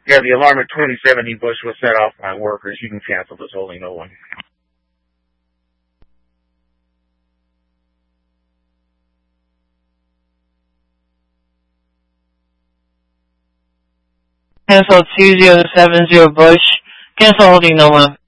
Yeah, the alarm at 2070 Bush was set off by workers. You can cancel this holding no one. Cancel 2070 Bush. Cancel holding no one.